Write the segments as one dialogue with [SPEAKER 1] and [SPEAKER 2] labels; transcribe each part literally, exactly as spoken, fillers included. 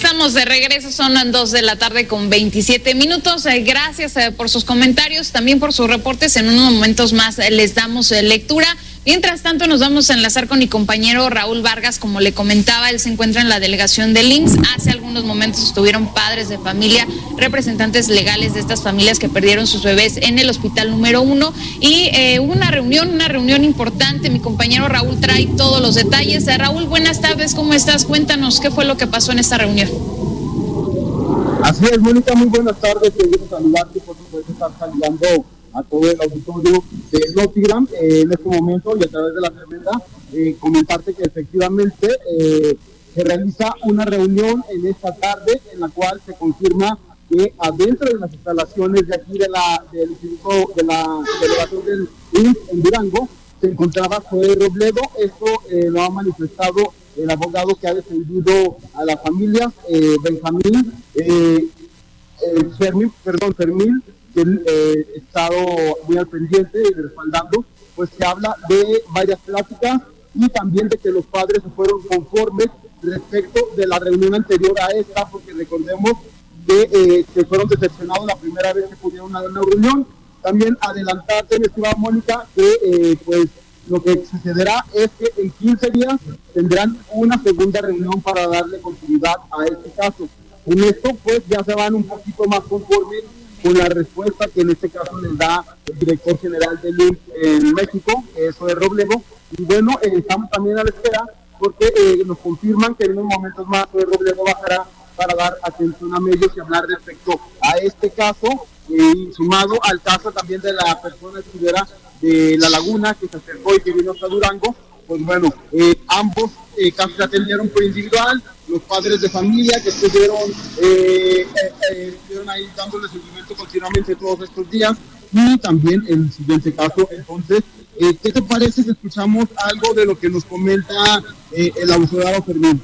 [SPEAKER 1] Estamos de regreso, son las dos de la tarde con veintisiete minutos. Eh, gracias eh, por sus comentarios, también por sus reportes. En unos momentos más eh, les damos eh, lectura. Mientras tanto, nos vamos a enlazar con mi compañero Raúl Vargas. Como le comentaba, él se encuentra en la delegación del I M S S. Hace algunos momentos estuvieron padres de familia, representantes legales de estas familias que perdieron sus bebés en el hospital número uno. Y eh, hubo una reunión, una reunión importante. Mi compañero Raúl trae todos los detalles. Eh, Raúl, buenas tardes, ¿cómo estás? Cuéntanos qué fue lo que pasó en esta reunión.
[SPEAKER 2] Así es, Mónica, muy buenas tardes. Quiero saludarte, por supuesto, estar saludando a todo el auditorio de Notigram eh, en este momento y a través de la tremenda, eh, comentarte que efectivamente eh, se realiza una reunión en esta tarde en la cual se confirma que adentro de las instalaciones de aquí de la, del Instituto de la Delegación del I M S S en Durango se encontraba Zoé Robledo. Esto eh, lo ha manifestado el abogado que ha defendido a la familia, eh, Benjamín, eh, eh, Fermín, perdón, Fermín, que eh, he estado muy al pendiente y respaldando, pues se habla de varias pláticas y también de que los padres se fueron conformes respecto de la reunión anterior a esta, porque recordemos que eh, se fueron decepcionados la primera vez que pudieron dar una reunión. También adelantarte, mi estimada Mónica, que eh, pues lo que sucederá es que en quince días tendrán una segunda reunión para darle continuidad a este caso. En esto pues ya se van un poquito más conformes con la respuesta que en este caso les da el director general del I M S S en México, eso es Robledo. Y bueno, eh, estamos también a la espera porque eh, nos confirman que en unos momentos más el Robledo bajará para dar atención a medios y hablar respecto a este caso, eh, sumado al caso también de la persona escudera de La Laguna que se acercó y que vino hasta Durango. Pues bueno, eh, ambos eh, casos se atendieron por individual, los padres de familia que estuvieron, eh, eh, eh, estuvieron ahí dándole seguimiento continuamente todos estos días, y también el siguiente caso. Entonces, eh, ¿qué te parece si escuchamos algo de lo que nos comenta eh, el abogado Fermín?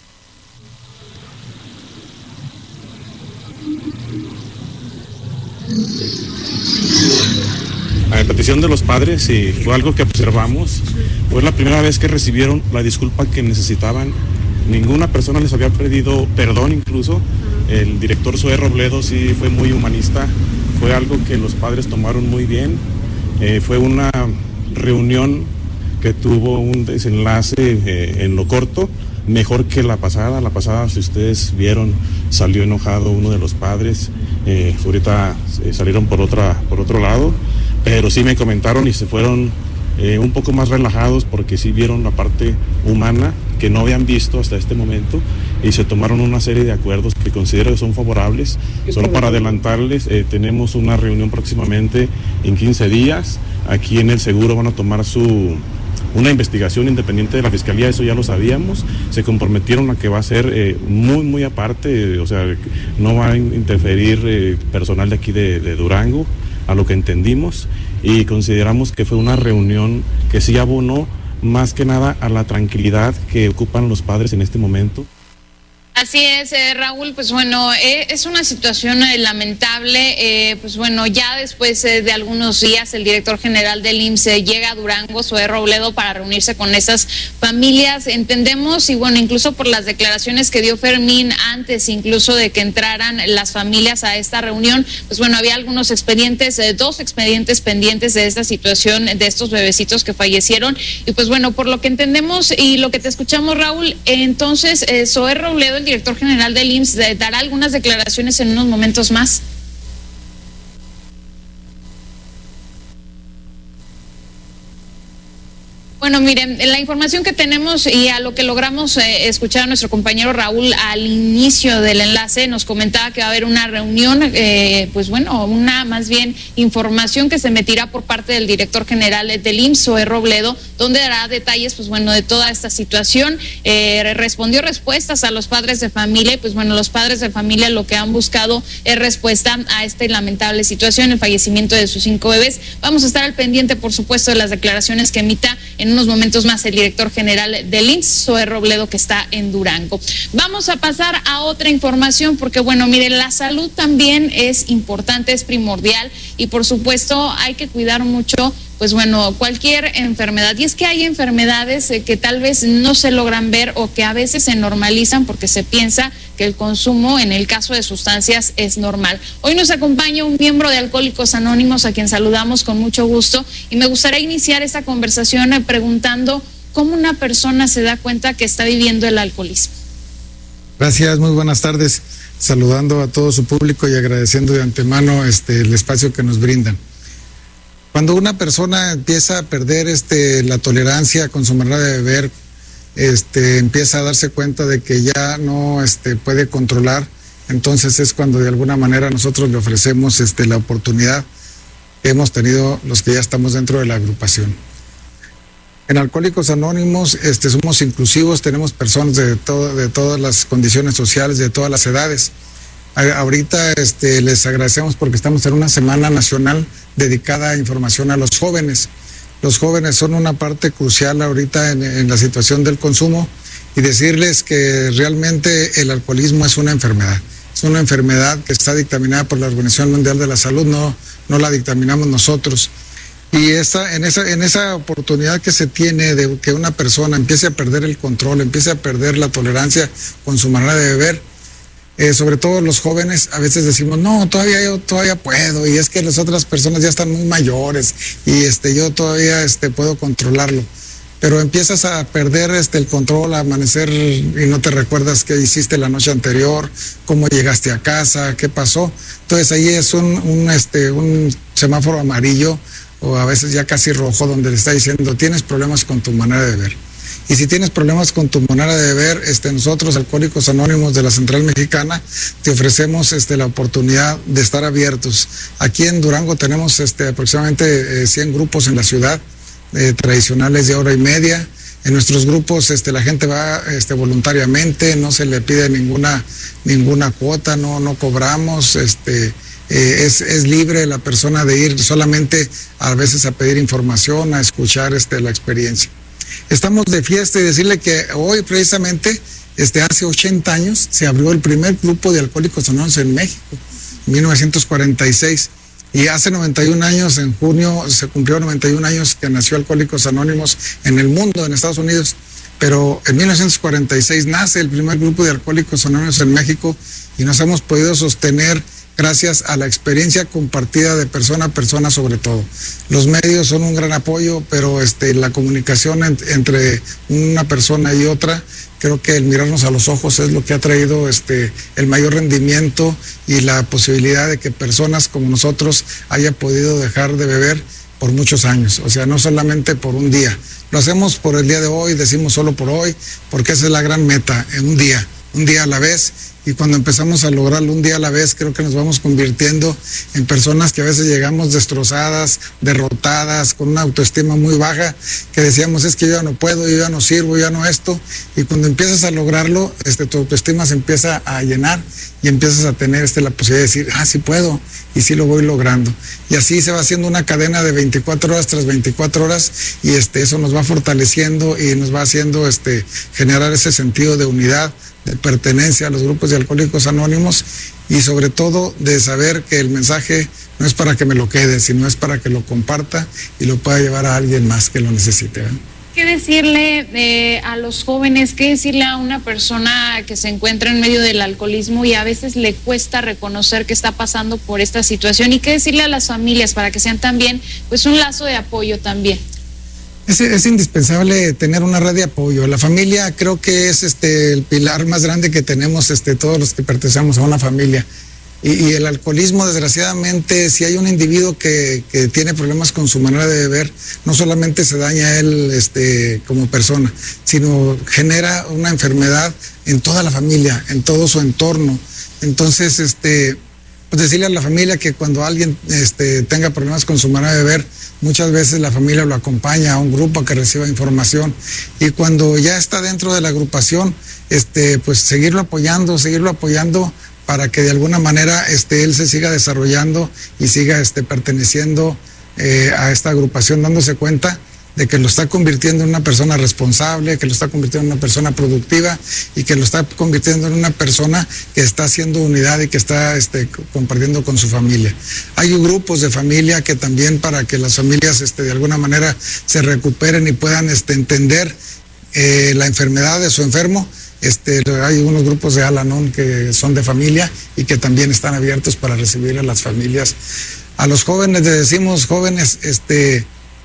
[SPEAKER 3] A petición de los padres, y fue algo que observamos, fue la primera vez que recibieron la disculpa que necesitaban. Ninguna persona les había pedido perdón, incluso el director Zoé Robledo sí fue muy humanista, fue algo que los padres tomaron muy bien. Eh, fue una reunión que tuvo un desenlace eh, en lo corto, mejor que la pasada. La pasada, si ustedes vieron, salió enojado uno de los padres, eh, ahorita eh, salieron por otra, por otro lado, pero sí me comentaron y se fueron eh, un poco más relajados porque sí vieron la parte humana que no habían visto hasta este momento y se tomaron una serie de acuerdos que considero que son favorables. Solo para adelantarles, eh, tenemos una reunión próximamente en quince días. Aquí en el Seguro van a tomar su una investigación independiente de la Fiscalía, eso ya lo sabíamos. Se comprometieron a que va a ser eh, muy, muy aparte, eh, o sea, no va a interferir eh, personal de aquí de, de Durango, a lo que entendimos, y consideramos que fue una reunión que sí abonó más que nada a la tranquilidad que ocupan los padres en este momento.
[SPEAKER 1] Así es, eh, Raúl, pues bueno, eh, es una situación eh, lamentable, eh, pues bueno, ya después eh, de algunos días el director general del I M S S llega a Durango, Zoé Robledo, para reunirse con esas familias. Entendemos, y bueno, incluso por las declaraciones que dio Fermín antes, incluso de que entraran las familias a esta reunión, pues bueno, había algunos expedientes, eh, dos expedientes pendientes de esta situación, de estos bebecitos que fallecieron, y pues bueno, por lo que entendemos y lo que te escuchamos, Raúl, eh, entonces eh, Zoé Robledo, el director general del I M S S, dará algunas declaraciones en unos momentos más. Bueno, miren, la información que tenemos y a lo que logramos eh, escuchar a nuestro compañero Raúl al inicio del enlace, nos comentaba que va a haber una reunión, eh, pues bueno, una más bien información que se emitirá por parte del director general del I M S S, Zoé Robledo, donde dará detalles, pues bueno, de toda esta situación. Eh, respondió respuestas a los padres de familia, y pues bueno, los padres de familia lo que han buscado es respuesta a esta lamentable situación, el fallecimiento de sus cinco bebés. Vamos a estar al pendiente, por supuesto, de las declaraciones que emita en unos momentos más el director general del I M S S, Zoé Robledo, que está en Durango. Vamos a pasar a otra información porque, bueno, miren, la salud también es importante, es primordial, y por supuesto hay que cuidar mucho pues bueno, cualquier enfermedad. Y es que hay enfermedades eh, que tal vez no se logran ver o que a veces se normalizan porque se piensa que el consumo, en el caso de sustancias, es normal. Hoy nos acompaña un miembro de Alcohólicos Anónimos, a quien saludamos con mucho gusto, y me gustaría iniciar esta conversación eh, preguntando cómo una persona se da cuenta que está viviendo el alcoholismo.
[SPEAKER 4] Gracias, muy buenas tardes. Saludando a todo su público y agradeciendo de antemano este el espacio que nos brindan. Cuando una persona empieza a perder este la tolerancia con su manera de beber, este empieza a darse cuenta de que ya no este puede controlar, entonces es cuando de alguna manera nosotros le ofrecemos este la oportunidad que hemos tenido los que ya estamos dentro de la agrupación. En Alcohólicos Anónimos este, somos inclusivos, tenemos personas de, todo, de todas las condiciones sociales, de todas las edades. A, ahorita este, les agradecemos porque estamos en una semana nacional dedicada a información a los jóvenes. Los jóvenes son una parte crucial ahorita en, en la situación del consumo, y decirles que realmente el alcoholismo es una enfermedad. Es una enfermedad que está dictaminada por la Organización Mundial de la Salud, no, no la dictaminamos nosotros. Y esa, en, esa, en esa oportunidad que se tiene de que una persona empiece a perder el control, empiece a perder la tolerancia con su manera de beber, eh, sobre todo los jóvenes, a veces decimos, no, todavía yo todavía puedo, y es que las otras personas ya están muy mayores, y este, yo todavía este, puedo controlarlo. Pero empiezas a perder este, el control, a amanecer y no te recuerdas qué hiciste la noche anterior, cómo llegaste a casa, qué pasó. Entonces ahí es un, un, este, un semáforo amarillo, o a veces ya casi rojo, donde le está diciendo, tienes problemas con tu manera de beber. Y si tienes problemas con tu manera de beber, este, nosotros, Alcohólicos Anónimos de la Central Mexicana, te ofrecemos este, la oportunidad de estar abiertos. Aquí en Durango tenemos este, aproximadamente eh, cien grupos en la ciudad, eh, tradicionales de hora y media. En nuestros grupos este, la gente va este, voluntariamente, no se le pide ninguna, ninguna cuota, no, no cobramos, este... Eh, es, es libre la persona de ir solamente a veces a pedir información, a escuchar este, la experiencia. Estamos de fiesta y decirle que hoy precisamente, este, hace ochenta años, se abrió el primer grupo de Alcohólicos Anónimos en México, en mil novecientos cuarenta y seis. Y hace noventa y un años, en junio, se cumplió noventa y un años que nació Alcohólicos Anónimos en el mundo, en Estados Unidos. Pero en mil novecientos cuarenta y seis nace el primer grupo de Alcohólicos Anónimos en México, y nos hemos podido sostener gracias a la experiencia compartida de persona a persona sobre todo. Los medios son un gran apoyo, pero este, la comunicación en, entre una persona y otra, creo que el mirarnos a los ojos es lo que ha traído este, el mayor rendimiento y la posibilidad de que personas como nosotros hayan podido dejar de beber por muchos años, o sea, no solamente por un día. Lo hacemos por el día de hoy, decimos solo por hoy, porque esa es la gran meta, en un día, un día a la vez. Y cuando empezamos a lograrlo un día a la vez, creo que nos vamos convirtiendo en personas que a veces llegamos destrozadas, derrotadas, con una autoestima muy baja, que decíamos, es que yo ya no puedo, yo ya no sirvo, yo ya no esto. Y cuando empiezas a lograrlo, este, tu autoestima se empieza a llenar y empiezas a tener este, la posibilidad de decir, ah, sí puedo, y sí lo voy logrando. Y así se va haciendo una cadena de veinticuatro horas tras veinticuatro horas, y este, eso nos va fortaleciendo y nos va haciendo este, generar ese sentido de unidad, de pertenencia a los grupos de Alcohólicos Anónimos, y sobre todo de saber que el mensaje no es para que me lo quede, sino es para que lo comparta y lo pueda llevar a alguien más que lo necesite, ¿eh?
[SPEAKER 1] ¿Qué decirle eh, a los jóvenes, qué decirle a una persona que se encuentra en medio del alcoholismo y a veces le cuesta reconocer que está pasando por esta situación, y qué decirle a las familias para que sean también pues un lazo de apoyo también?
[SPEAKER 4] Es, es indispensable tener una red de apoyo. La familia creo que es este el pilar más grande que tenemos este, todos los que pertenecemos a una familia. Y, y el alcoholismo, desgraciadamente, si hay un individuo que, que tiene problemas con su manera de beber, no solamente se daña a él este, como persona, sino genera una enfermedad en toda la familia, en todo su entorno. Entonces, este, pues decirle a la familia que cuando alguien este, tenga problemas con su manera de beber, muchas veces la familia lo acompaña a un grupo que reciba información, y cuando ya está dentro de la agrupación, este, pues seguirlo apoyando, seguirlo apoyando para que de alguna manera este, él se siga desarrollando y siga este, perteneciendo eh, a esta agrupación, dándose cuenta de que lo está convirtiendo en una persona responsable, que lo está convirtiendo en una persona productiva y que lo está convirtiendo en una persona que está haciendo unidad y que está este, compartiendo con su familia. Hay grupos de familia que también, para que las familias este, de alguna manera se recuperen y puedan este, entender eh, la enfermedad de su enfermo. Este, hay unos grupos de Al-Anon que son de familia y que también están abiertos para recibir a las familias. A los jóvenes les decimos, jóvenes, este,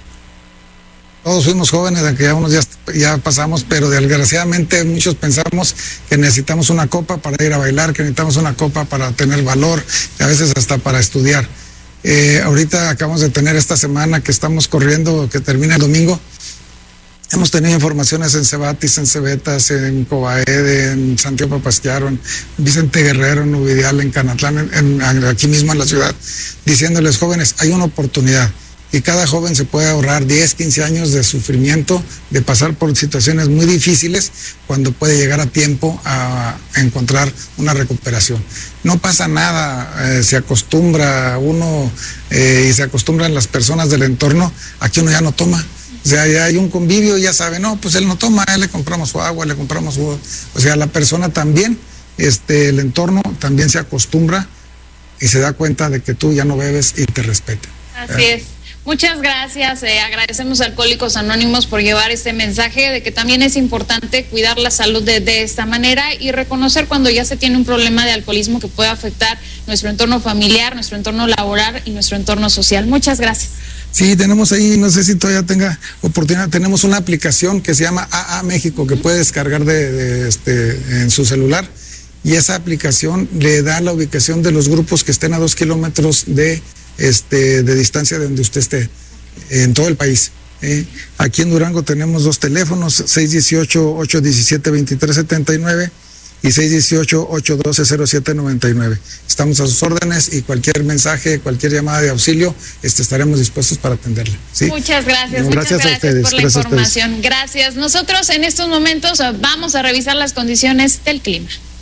[SPEAKER 4] todos fuimos jóvenes, aunque ya unos ya, ya pasamos, pero desgraciadamente muchos pensamos que necesitamos una copa para ir a bailar, que necesitamos una copa para tener valor, y a veces hasta para estudiar. Eh, ahorita acabamos de tener esta semana que estamos corriendo, que termina el domingo. Hemos tenido informaciones en Cebatis, en Cebetas, en Cobaede, en Santiago Papasquiaro, en Vicente Guerrero, en Uvidial, en Canatlán, en, en, aquí mismo en la ciudad, diciéndoles, jóvenes, hay una oportunidad y cada joven se puede ahorrar diez, quince años de sufrimiento, de pasar por situaciones muy difíciles, cuando puede llegar a tiempo a, a encontrar una recuperación. No pasa nada, eh, se acostumbra uno eh, y se acostumbran las personas del entorno a que uno ya no toma. O sea, ya hay un convivio, ya sabe, no, pues él no toma, él le compramos su agua, le compramos su... O sea, la persona también, este, el entorno también se acostumbra y se da cuenta de que tú ya no bebes y te respeta.
[SPEAKER 1] Así ¿Eh? es. Muchas gracias, eh, agradecemos a Alcohólicos Anónimos por llevar este mensaje de que también es importante cuidar la salud de, de esta manera y reconocer cuando ya se tiene un problema de alcoholismo que puede afectar nuestro entorno familiar, nuestro entorno laboral y nuestro entorno social. Muchas gracias.
[SPEAKER 4] Sí, tenemos ahí, no sé si todavía tenga oportunidad, tenemos una aplicación que se llama A A México que puede descargar de, de este, en su celular, y esa aplicación le da la ubicación de los grupos que estén a dos kilómetros de, este, de distancia de donde usted esté, en todo el país. ¿eh? Aquí en Durango tenemos dos teléfonos, seis uno ocho, ocho uno siete, dos tres siete nueve y seis uno ocho, ocho uno dos, cero siete nueve nueve. Estamos a sus órdenes y cualquier mensaje, cualquier llamada de auxilio, este, estaremos dispuestos para atenderle. ¿sí?
[SPEAKER 1] Muchas gracias,
[SPEAKER 4] no,
[SPEAKER 1] muchas
[SPEAKER 4] gracias,
[SPEAKER 1] gracias
[SPEAKER 4] a ustedes,
[SPEAKER 1] por la
[SPEAKER 4] gracias
[SPEAKER 1] información. Gracias. Nosotros en estos momentos vamos a revisar las condiciones del clima.